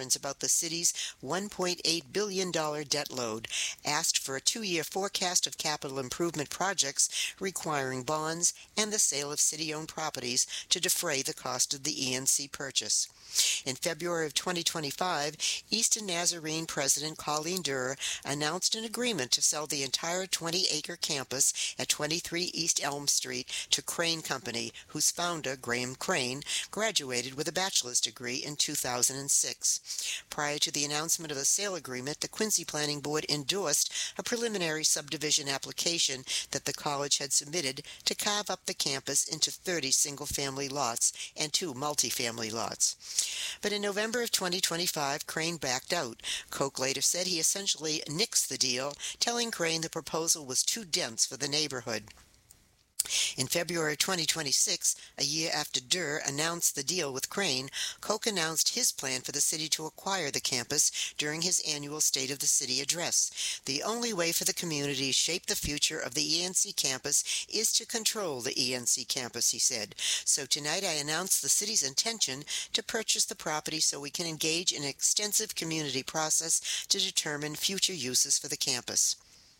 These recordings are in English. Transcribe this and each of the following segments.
concerns about the city's $1.8 billion debt load, asked for a 2-year forecast of capital improvement projects requiring bonds and the sale of city-owned properties to defray the cost of the ENC purchase. In February of 2025, Easton Nazarene President Colleen Durr announced an agreement to sell the entire 20-acre campus at 23 East Elm Street to Crane Company, whose founder, Graham Crane, graduated with a bachelor's degree in 2006. Prior to the announcement of the sale agreement, the Quincy Planning Board endorsed a preliminary subdivision application that the college had submitted to carve up the campus into 30 single-family lots and 2 multifamily lots. But in November of 2025, Crane backed out. Koch later said he essentially nixed the deal, telling Crane the proposal was too dense for the neighborhood. In February 2026, a year after Durr announced the deal with Crane, Koch announced his plan for the city to acquire the campus during his annual State of the City address. The only way for the community to shape the future of the ENC campus is to control the ENC campus, he said. So tonight I announce the city's intention to purchase the property so we can engage in an extensive community process to determine future uses for the campus.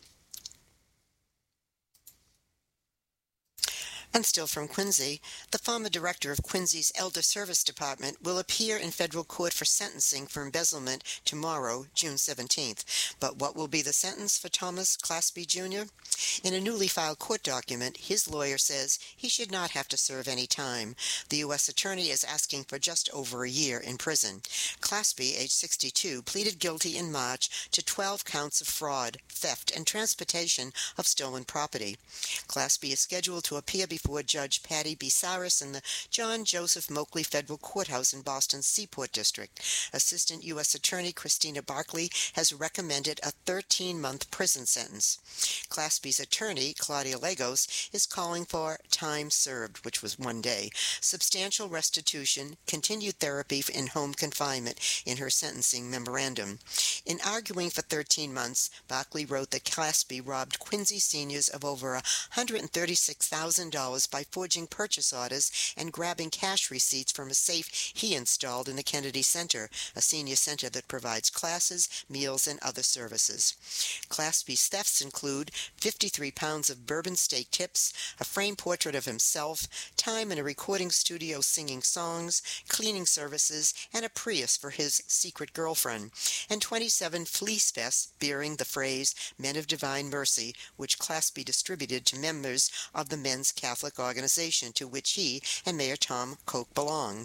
And still from Quincy, the former director of Quincy's Elder Service Department will appear in federal court for sentencing for embezzlement tomorrow, June 17th. But what will be the sentence for Thomas Claspy Jr.? In a newly filed court document, his lawyer says he should not have to serve any time. The U.S. attorney is asking for just over a year in prison. Claspy, age 62, pleaded guilty in March to 12 counts of fraud, theft, and transportation of stolen property. Claspy is scheduled to appear before Judge Patty B. Saris in the John Joseph Moakley Federal Courthouse in Boston's Seaport District. Assistant U.S. Attorney Christina Barkley has recommended a 13-month prison sentence. Claspy's attorney, Claudia Lagos, is calling for time served, which was 1 day, substantial restitution, continued therapy in home confinement in her sentencing memorandum. In arguing for 13 months, Barkley wrote that Claspy robbed Quincy seniors of over $136,000 by forging purchase orders and grabbing cash receipts from a safe he installed in the Kennedy Center, a senior center that provides classes, meals, and other services. Claspy's thefts include 53 pounds of bourbon steak tips, a framed portrait of himself, time in a recording studio singing songs, cleaning services, and a Prius for his secret girlfriend, and 27 fleece vests bearing the phrase Men of Divine Mercy, which Claspy distributed to members of the Men's Catholic organization to which he and Mayor Tom Koch belonged.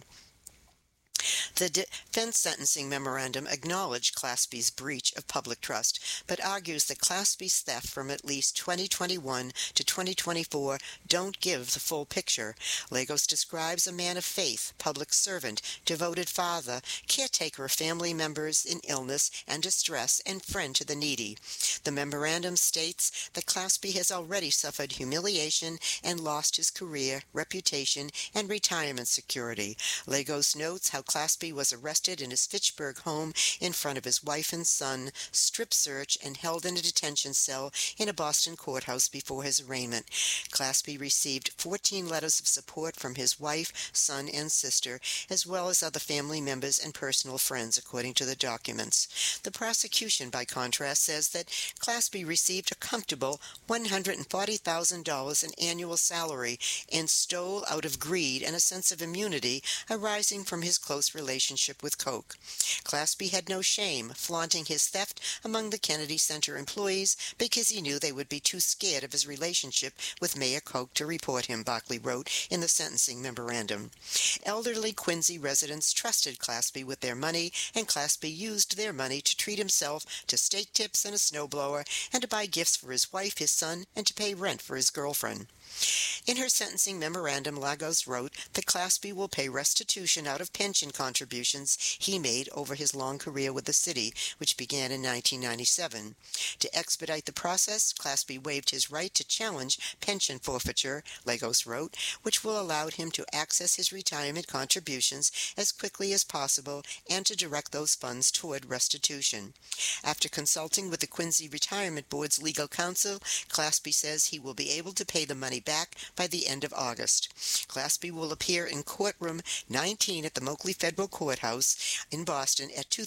The defense sentencing memorandum acknowledged Claspy's breach of public trust, but argues that Claspy's theft from at least 2021 to 2024 don't give the full picture. Lagos describes a man of faith, public servant, devoted father, caretaker of family members in illness and distress, and friend to the needy. The memorandum states that Claspy has already suffered humiliation and lost his career, reputation, and retirement security. Lagos notes how Claspy was arrested in his Fitchburg home in front of his wife and son, strip searched, and held in a detention cell in a Boston courthouse before his arraignment. Claspy received 14 letters of support from his wife, son, and sister, as well as other family members and personal friends, according to the documents. The prosecution, by contrast, says that Claspy received a comfortable $140,000 in annual salary and stole out of greed and a sense of immunity arising from his close relationship with Koch. Claspy had no shame flaunting his theft among the Kennedy Center employees because he knew they would be too scared of his relationship with Mayor Koch to report him, Barkley wrote in the sentencing memorandum. Elderly Quincy residents trusted Claspy with their money, and Claspy used their money to treat himself to steak tips and a snowblower, and to buy gifts for his wife, his son, and to pay rent for his girlfriend. In her sentencing memorandum, Lagos wrote that Claspy will pay restitution out of pension contributions he made over his long career with the city, which began in 1997. To expedite the process, Claspy waived his right to challenge pension forfeiture, Lagos wrote, which will allow him to access his retirement contributions as quickly as possible and to direct those funds toward restitution. After consulting with the Quincy Retirement Board's legal counsel, Claspy says he will be able to pay the money back by the end of August. Claspy will appear in courtroom 19 at the Moakley Federal Courthouse in Boston at